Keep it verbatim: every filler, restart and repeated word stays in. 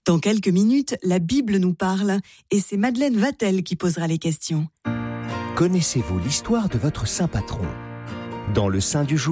Dans quelques minutes, la Bible nous parle et c'est Madeleine Vatel qui posera les questions. Connaissez-vous l'histoire de votre saint patron ? Dans le Saint du jour,